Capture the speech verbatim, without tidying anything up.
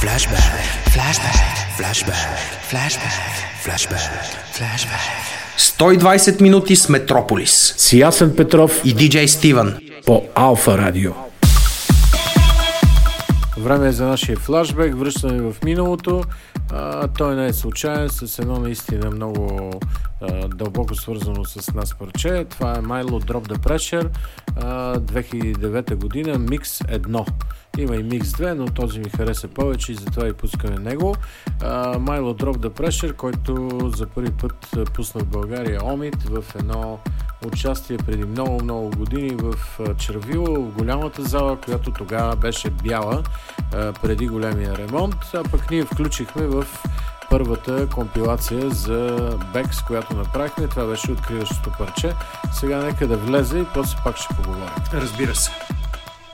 Flashback, flashback, flashback, flashback, flashback, flashback. сто и двайсет минути с Метрополис. С Ясен Петров и диджей Стивън по Алфа Радио. Време е за нашия флашбек. Връщаме в миналото. А, той не е случайен, с едно наистина много а, дълбоко свързано с нас парче. Това е Milo Drop the Pressure, а, две хиляди и девета година, микс едно. Има и микс две, но този ми хареса повече и затова и пускаме него. Uh, Milo Drop the Pressure, който за първи път пусна в България Омит в едно участие преди много-много години в Червило, в голямата зала, която тогава беше бяла uh, преди големия ремонт, а пък ние включихме в първата компилация за Бекс, която направихме. Това беше откриващото парче. Сега нека да влезе и после пак ще поговорим. Разбира се.